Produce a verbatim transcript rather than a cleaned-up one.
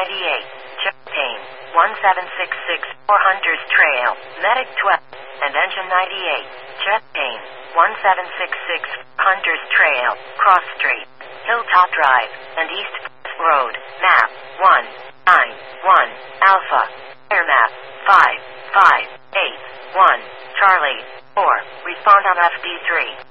ninety-eight, chest pain, one seven six six, four Hunters Trail, Medic twelve, and Engine ninety-eight, chest pain, one seven six six, Hunters Trail, Cross Street, Hilltop Drive, and East Road, map, one nine one, Alpha, air map, five five eight one, Charlie, four, respond on F D three.